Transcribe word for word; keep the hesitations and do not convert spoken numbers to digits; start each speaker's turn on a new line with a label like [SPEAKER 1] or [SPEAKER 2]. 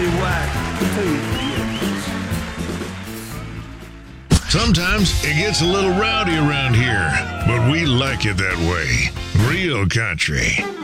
[SPEAKER 1] pretty white too.
[SPEAKER 2] Sometimes it gets a little rowdy around here, but we like it that way. Real country.